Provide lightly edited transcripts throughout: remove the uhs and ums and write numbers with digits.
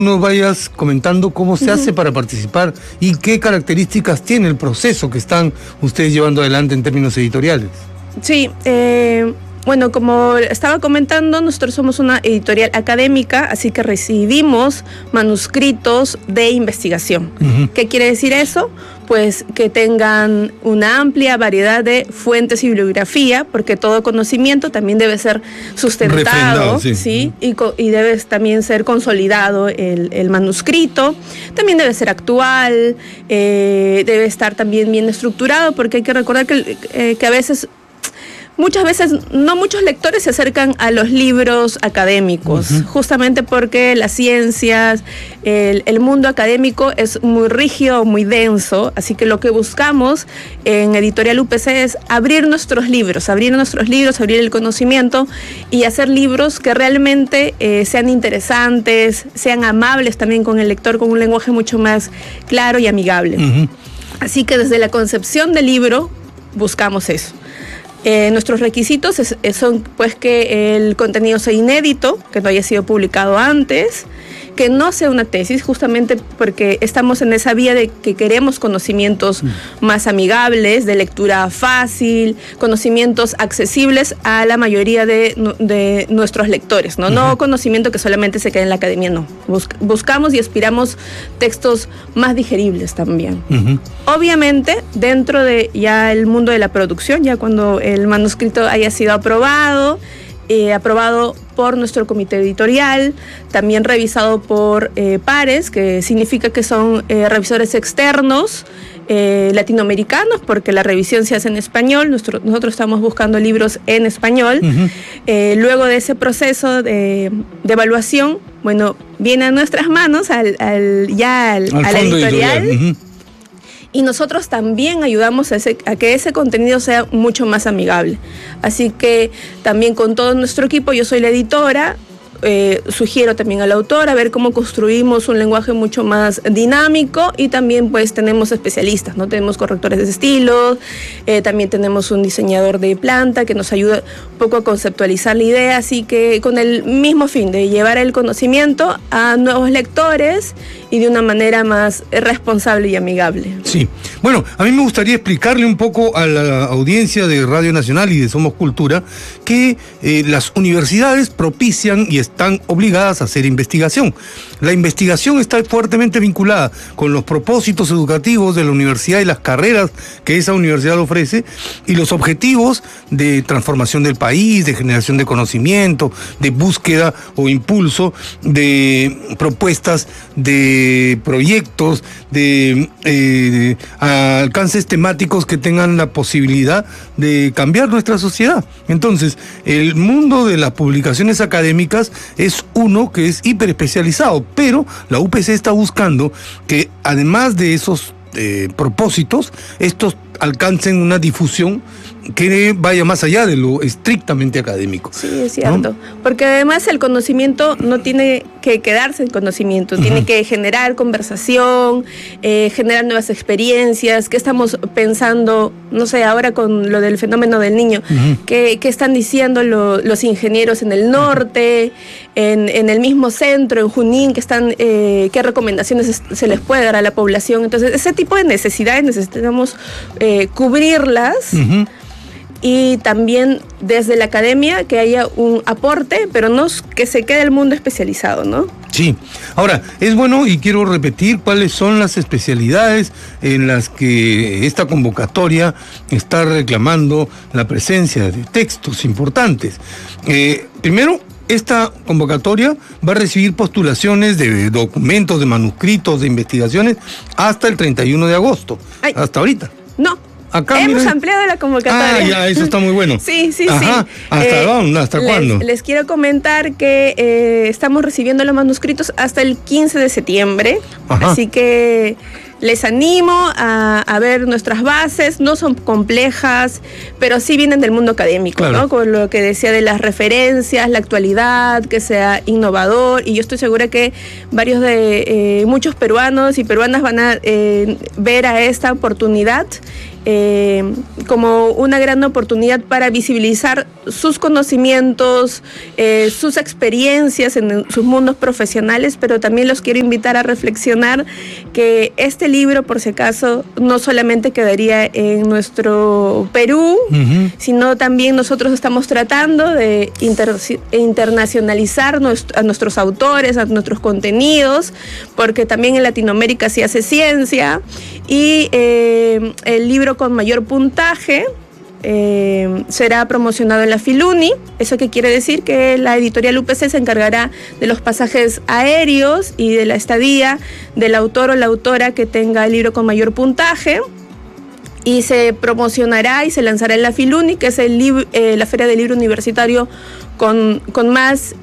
nos vayas comentando cómo se hace para participar y qué características tiene el proceso que están ustedes llevando adelante en términos editoriales. Sí, bueno, como estaba comentando, nosotros somos una editorial académica, así que recibimos manuscritos de investigación. ¿Qué quiere decir eso? Pues que tengan una amplia variedad de fuentes y bibliografía, porque todo conocimiento también debe ser sustentado, ¿sí? Y debe también ser consolidado el manuscrito, también debe ser actual, debe estar también bien estructurado, porque hay que recordar que a veces... Muchas veces no muchos lectores se acercan a los libros académicos, justamente porque las ciencias, el mundo académico es muy rígido, muy denso, así que lo que buscamos en Editorial UPC es abrir nuestros libros, abrir el conocimiento y hacer libros que realmente sean interesantes, sean amables también con el lector, con un lenguaje mucho más claro y amigable. Así que desde la concepción del libro buscamos eso. Nuestros requisitos son pues que el contenido sea inédito, que no haya sido publicado antes, que no sea una tesis, justamente porque estamos en esa vía de que queremos conocimientos más amigables, de lectura fácil, conocimientos accesibles a la mayoría de nuestros lectores, ¿no? No conocimiento que solamente se quede en la academia, no. Buscamos y aspiramos textos más digeribles también. Obviamente, dentro de ya el mundo de la producción, ya cuando el manuscrito haya sido aprobado por nuestro comité editorial, también revisado por pares, que significa que son revisores externos, latinoamericanos, porque la revisión se hace en español, nosotros estamos buscando libros en español. Luego de ese proceso de evaluación, bueno, viene a nuestras manos a la editorial. Y nosotros también ayudamos a que ese contenido sea mucho más amigable. Así que también con todo nuestro equipo, yo soy la editora, sugiero también al autor a ver cómo construimos un lenguaje mucho más dinámico, y también pues tenemos especialistas, ¿no? Tenemos correctores de estilo, también tenemos un diseñador de planta que nos ayuda un poco a conceptualizar la idea, así que con el mismo fin de llevar el conocimiento a nuevos lectores y de una manera más responsable y amigable. Sí, bueno, a mí me gustaría explicarle un poco a la audiencia de Radio Nacional y de Somos Cultura que las universidades propician y están obligadas a hacer investigación. La investigación está fuertemente vinculada con los propósitos educativos de la universidad y las carreras que esa universidad ofrece, y los objetivos de transformación del país, de generación de conocimiento, de búsqueda o impulso de propuestas, de proyectos, de alcances temáticos que tengan la posibilidad de cambiar nuestra sociedad. Entonces, el mundo de las publicaciones académicas es uno que es hiperespecializado, pero la UPC está buscando que además de esos propósitos, estos alcancen una difusión que vaya más allá de lo estrictamente académico. Sí, es cierto. ¿No? Porque además el conocimiento no tiene que quedarse en conocimiento, tiene que generar conversación, generar nuevas experiencias. ¿Qué estamos pensando, no sé, ahora con lo del fenómeno del niño? ¿Qué están diciendo los ingenieros en el norte, en el mismo centro, en Junín, qué recomendaciones se les puede dar a la población? Entonces, ese tipo de necesidades necesitamos cubrirlas. Y también desde la academia que haya un aporte, pero no que se quede el mundo especializado, ¿no? Sí. Ahora, es bueno, y quiero repetir cuáles son las especialidades en las que esta convocatoria está reclamando la presencia de textos importantes. Primero, esta convocatoria va a recibir postulaciones de documentos, de manuscritos, de investigaciones hasta el 31 de agosto. Hasta ahorita. No. Acá, hemos ampliado la convocatoria. Ya, eso está muy bueno. Sí. ¿Hasta cuándo? Les quiero comentar que estamos recibiendo los manuscritos hasta el 15 de septiembre. Así que les animo a ver nuestras bases. No son complejas, pero sí vienen del mundo académico, claro, ¿no? Con lo que decía de las referencias, la actualidad, que sea innovador. Y yo estoy segura que muchos peruanos y peruanas van a ver a esta oportunidad como una gran oportunidad para visibilizar sus conocimientos, sus experiencias en sus mundos profesionales, pero también los quiero invitar a reflexionar que este libro, por si acaso, no solamente quedaría en nuestro Perú, sino también nosotros estamos tratando de internacionalizar a nuestros autores, a nuestros contenidos, porque también en Latinoamérica se hace ciencia, y el libro con mayor puntaje será promocionado en la Filuni. ¿Eso qué quiere decir? Que la editorial UPC se encargará de los pasajes aéreos y de la estadía del autor o la autora que tenga el libro con mayor puntaje, y se promocionará y se lanzará en la Filuni, que es la Feria del Libro Universitario con más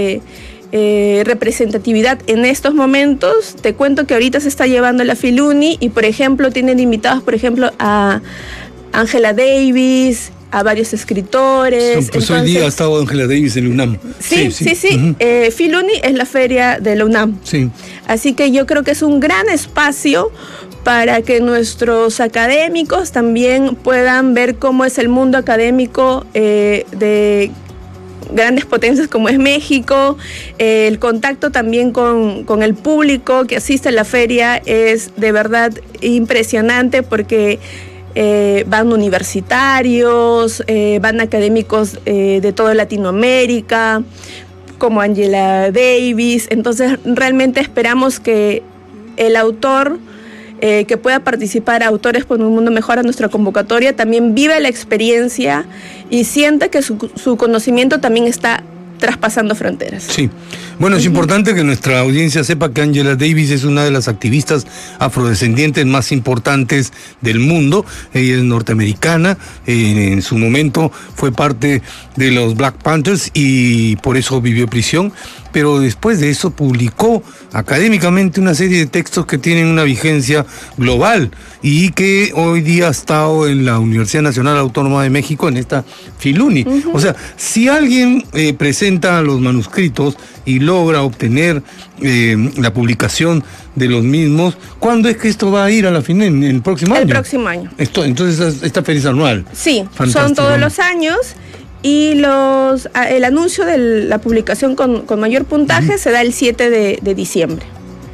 representatividad en estos momentos. Te cuento que ahorita se está llevando la Filuni y, por ejemplo, tienen invitados, por ejemplo, a Angela Davis, a varios escritores. Pues hoy día ha estado Angela Davis en la UNAM. Sí. Filuni es la feria de la UNAM. Sí. Así que yo creo que es un gran espacio para que nuestros académicos también puedan ver cómo es el mundo académico de grandes potencias como es México. El contacto también con el público que asiste a la feria es de verdad impresionante, porque van universitarios, van académicos de toda Latinoamérica, como Angela Davis. Entonces realmente esperamos que el autor que pueda participar, Autores por un Mundo Mejor, a nuestra convocatoria, también vive la experiencia y sienta que su conocimiento también está traspasando fronteras. Sí. Bueno, es importante que nuestra audiencia sepa que Angela Davis es una de las activistas afrodescendientes más importantes del mundo. Ella es norteamericana, en su momento fue parte de los Black Panthers y por eso vivió prisión, pero después de eso publicó académicamente una serie de textos que tienen una vigencia global y que hoy día ha estado en la Universidad Nacional Autónoma de México, en esta Filuni. O sea, si alguien presenta los manuscritos y logra obtener la publicación de los mismos, ¿cuándo es que esto va a ir a la Filuni? ¿En el próximo año? El próximo año. Entonces, esta feria es anual. Sí, fantástico. Son todos los años. Y el anuncio de la publicación con mayor puntaje se da el 7 de diciembre.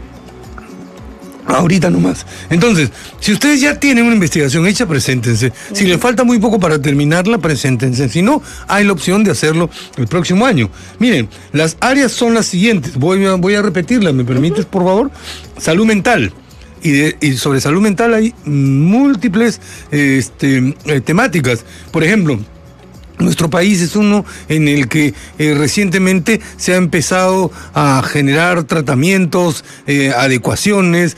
Ahorita nomás. Entonces, si ustedes ya tienen una investigación hecha, preséntense. Si les falta muy poco para terminarla, preséntense. Si no, hay la opción de hacerlo el próximo año. Miren, las áreas son las siguientes. Voy a repetirlas, ¿me permites, por favor? Salud mental. Y sobre salud mental hay múltiples temáticas. Por ejemplo, nuestro país es uno en el que recientemente se ha empezado a generar tratamientos, adecuaciones,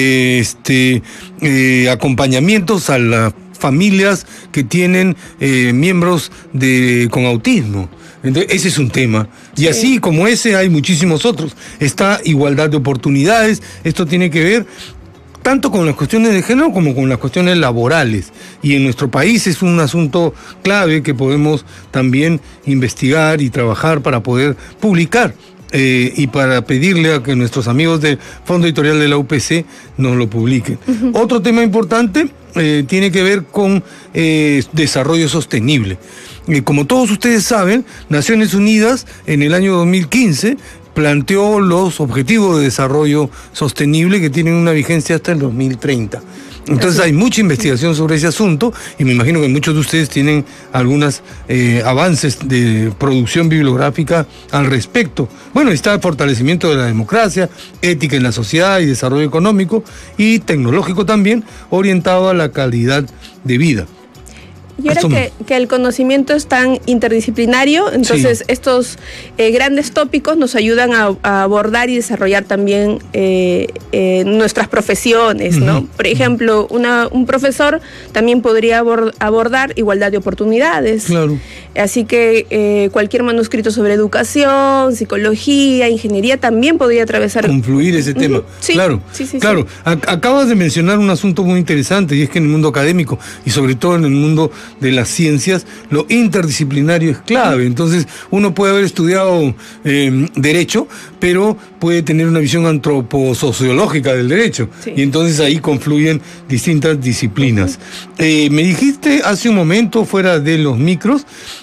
acompañamientos a las familias que tienen miembros con autismo. Entonces, ese es un tema. Y así como ese hay muchísimos otros. Está igualdad de oportunidades. Esto tiene que ver tanto con las cuestiones de género como con las cuestiones laborales. Y en nuestro país es un asunto clave que podemos también investigar y trabajar para poder publicar y para pedirle a que nuestros amigos del Fondo Editorial de la UPC nos lo publiquen. Otro tema importante tiene que ver con desarrollo sostenible. Como todos ustedes saben, Naciones Unidas en el año 2015 planteó los objetivos de desarrollo sostenible que tienen una vigencia hasta el 2030. Entonces hay mucha investigación sobre ese asunto y me imagino que muchos de ustedes tienen algunos avances de producción bibliográfica al respecto. Bueno, está el fortalecimiento de la democracia, ética en la sociedad y desarrollo económico y tecnológico también, orientado a la calidad de vida. Y ahora que el conocimiento es tan interdisciplinario, entonces estos grandes tópicos nos ayudan a abordar y desarrollar también nuestras profesiones, ¿no? Por ejemplo, un profesor también podría abordar igualdad de oportunidades. Claro. Así que cualquier manuscrito sobre educación, psicología, ingeniería también podría atravesar. Confluir ese tema. Sí, claro. Sí. Acabas de mencionar un asunto muy interesante y es que en el mundo académico y sobre todo en el mundo de las ciencias, lo interdisciplinario es clave. Entonces, uno puede haber estudiado Derecho, pero puede tener una visión antroposociológica del derecho. Sí. Y entonces ahí confluyen distintas disciplinas. Me dijiste hace un momento, fuera de los micros,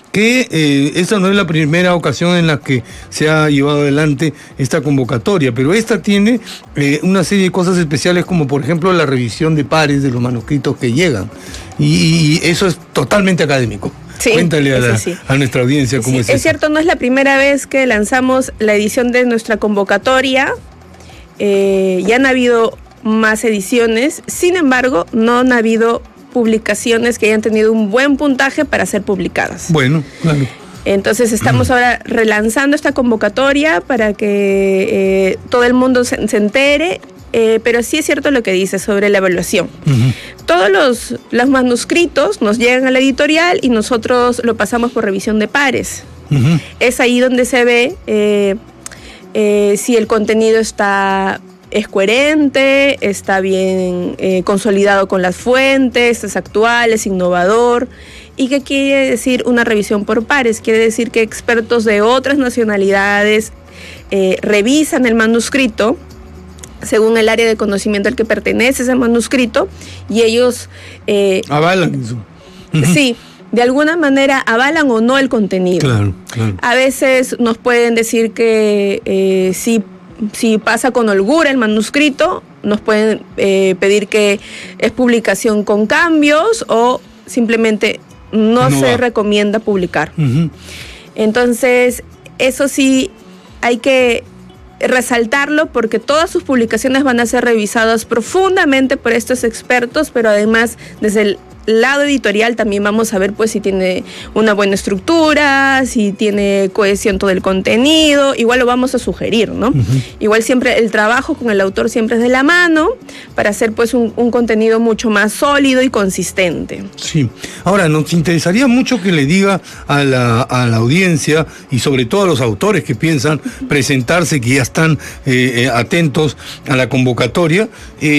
que esta no es la primera ocasión en la que se ha llevado adelante esta convocatoria, pero esta tiene una serie de cosas especiales, como por ejemplo la revisión de pares de los manuscritos que llegan, y eso es totalmente académico. Sí, cuéntale a nuestra audiencia cómo es eso. Es cierto, no es la primera vez que lanzamos la edición de nuestra convocatoria, ya han habido más ediciones, sin embargo, no han habido publicaciones que hayan tenido un buen puntaje para ser publicadas. Bueno, claro. Entonces estamos ahora relanzando esta convocatoria para que todo el mundo se entere, pero sí es cierto lo que dice sobre la evaluación. Todos los manuscritos nos llegan a la editorial y nosotros lo pasamos por revisión de pares. Es ahí donde se ve si el contenido es coherente, está bien consolidado con las fuentes, es actual, es innovador. ¿Y qué quiere decir una revisión por pares? Quiere decir que expertos de otras nacionalidades revisan el manuscrito según el área de conocimiento al que pertenece ese manuscrito, y ellos avalan eso. Sí, de alguna manera avalan o no el contenido. Claro, claro. A veces nos pueden decir que si pasa con holgura el manuscrito, nos pueden pedir que es publicación con cambios, o simplemente no se recomienda publicar. Entonces, eso sí hay que resaltarlo, porque todas sus publicaciones van a ser revisadas profundamente por estos expertos, pero además desde el lado editorial también vamos a ver pues si tiene una buena estructura, si tiene cohesión todo el contenido, igual lo vamos a sugerir, ¿no? Igual siempre el trabajo con el autor siempre es de la mano para hacer pues un contenido mucho más sólido y consistente. Sí. Ahora, nos interesaría mucho que le diga a la audiencia, y sobre todo a los autores que piensan presentarse, que ya están atentos a la convocatoria,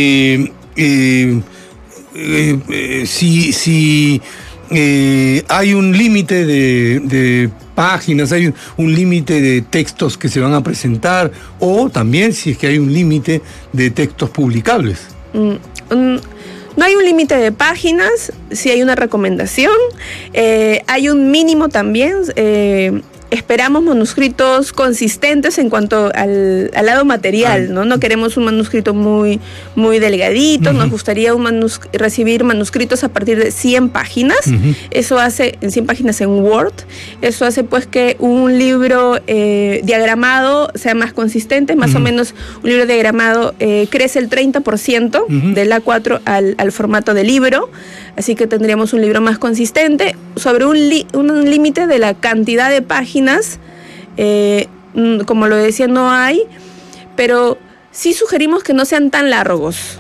si hay un límite de páginas, hay un límite de textos que se van a presentar, o también si es que hay un límite de textos publicables. No hay un límite de páginas, sí hay una recomendación, hay un mínimo también. Esperamos manuscritos consistentes en cuanto al lado material, ¿no? No queremos un manuscrito muy delgadito, nos gustaría recibir manuscritos a partir de 100 páginas, eso hace, en 100 páginas en Word, eso hace pues que un libro diagramado sea más consistente, más o menos un libro diagramado crece el 30% del A4 al formato de libro, así que tendríamos un libro más consistente. Sobre un límite de la cantidad de páginas, como lo decía, no hay, pero sí sugerimos que no sean tan largos.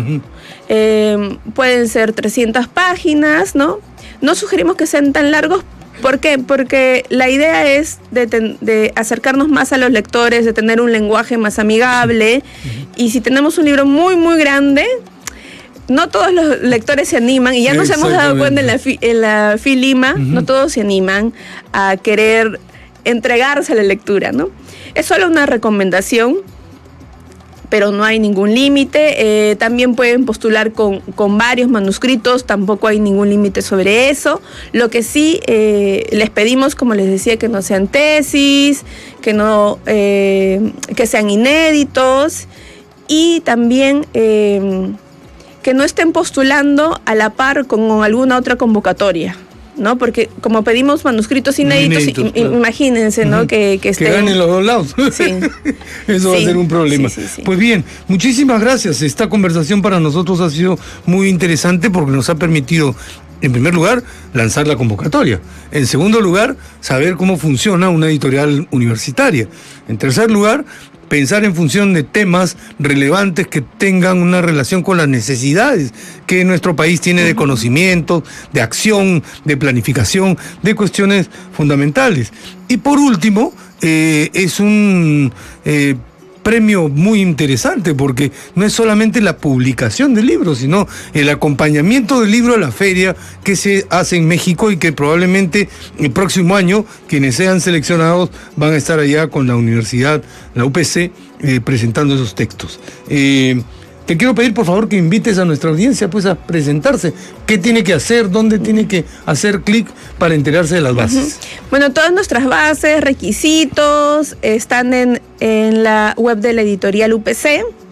Pueden ser 300 páginas, ¿no? No sugerimos que sean tan largos. ¿Por qué? Porque la idea es de acercarnos más a los lectores, de tener un lenguaje más amigable, y si tenemos un libro muy grande, no todos los lectores se animan, y ya nos hemos dado cuenta en la FILIMA, no todos se animan a querer entregarse a la lectura, ¿no? Es solo una recomendación, pero no hay ningún límite. También pueden postular con varios manuscritos, tampoco hay ningún límite sobre eso. Lo que sí les pedimos, como les decía, que no sean tesis, que sean inéditos, y también que no estén postulando a la par con alguna otra convocatoria, ¿no? Porque como pedimos manuscritos inéditos, claro. Imagínense, ¿no? Que estén... Que ganen los dos lados. Sí. Eso va a ser un problema. Sí. Pues bien, muchísimas gracias. Esta conversación para nosotros ha sido muy interesante, porque nos ha permitido, en primer lugar, lanzar la convocatoria. En segundo lugar, saber cómo funciona una editorial universitaria. En tercer lugar, pensar en función de temas relevantes que tengan una relación con las necesidades que nuestro país tiene de conocimiento, de acción, de planificación, de cuestiones fundamentales. Y por último, es un premio muy interesante, porque no es solamente la publicación del libro, sino el acompañamiento del libro a la feria que se hace en México y que probablemente el próximo año quienes sean seleccionados van a estar allá con la universidad, la UPC, presentando esos textos. Te quiero pedir, por favor, que invites a nuestra audiencia pues a presentarse. ¿Qué tiene que hacer? ¿Dónde tiene que hacer clic para enterarse de las bases? Bueno, todas nuestras bases, requisitos, están en la web de la editorial UPC.